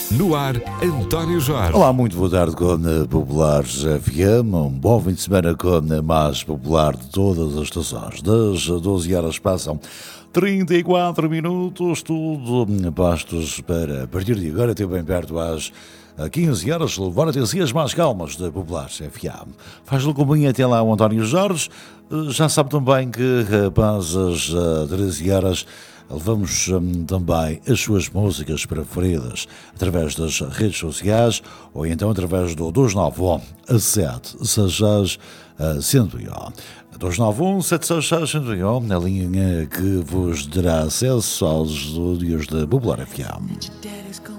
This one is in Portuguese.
No ar, António Jorge. Olá, muito boa tarde com a Populares FM. Um bom fim de semana com a mais popular de todas as estações. Das 12 horas passam 34 minutos, tudo pastos para, a partir de agora, até bem perto às 15 horas, levar até as mais calmas da Populares FM. Faz-lhe companhia até lá o António Jorge. Já sabe também que, após as 13 horas, levamos também as suas músicas preferidas através das redes sociais ou então através do 291 766 101. 291 766 101, na linha que vos dará acesso aos estúdios da Popular FM.